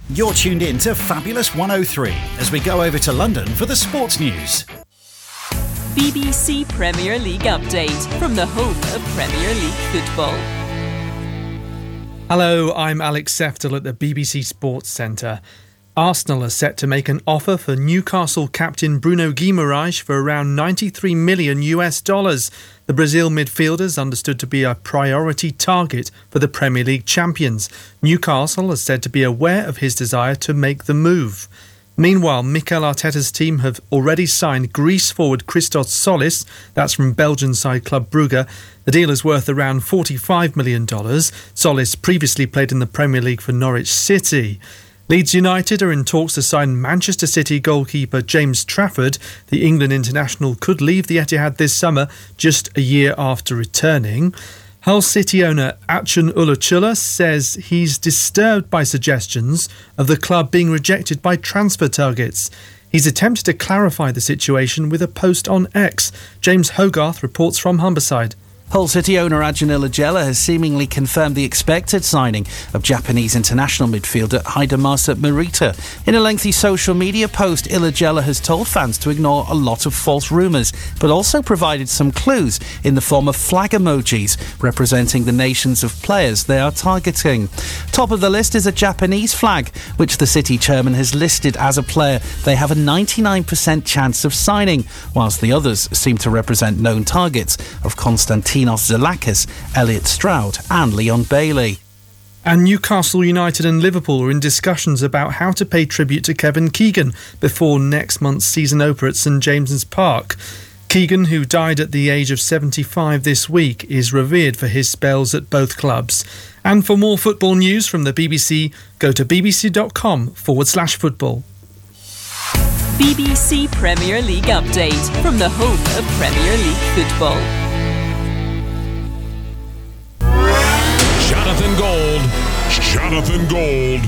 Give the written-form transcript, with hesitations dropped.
You're tuned in to Fabulous 103 as we go over to London for the sports news. BBC Premier League update from the home of Premier League football. Hello, I'm Alex Seftel at the BBC Sports Centre. Arsenal are set to make an offer for Newcastle captain Bruno Guimaraes for around $93 million. The Brazil midfielder is understood to be a priority target for the Premier League champions. Newcastle are said to be aware of his desire to make the move. Meanwhile, Mikel Arteta's team have already signed Greece forward Christos Solis, that's from Belgian side Club Brugge. The deal is worth around $45 million. Solis previously played in the Premier League for Norwich City. Leeds United are in talks to sign Manchester City goalkeeper James Trafford. The England international could leave the Etihad this summer, just a year after returning. Hull City owner Acun Ilicula says he's disturbed by suggestions of the club being rejected by transfer targets. He's attempted to clarify the situation with a post on X. James Hogarth reports from Humberside. Hull City owner Acun Ilicula has seemingly confirmed the expected signing of Japanese international midfielder Hidemasa Morita. In a lengthy social media post, Ilicula has told fans to ignore a lot of false rumours, but also provided some clues in the form of flag emojis representing the nations of players they are targeting. Top of the list is a Japanese flag, which the City chairman has listed as a player they have a 99% chance of signing, whilst the others seem to represent known targets of Konstantinos Zalakis, Elliot Stroud and Leon Bailey. And Newcastle United and Liverpool are in discussions about how to pay tribute to Kevin Keegan before next month's season opener at St James's Park. Keegan, who died at the age of 75 this week, is revered for his spells at both clubs. And for more football news from the BBC, go to bbc.com/football. BBC Premier League update from the home of Premier League football. Jonathan Gold.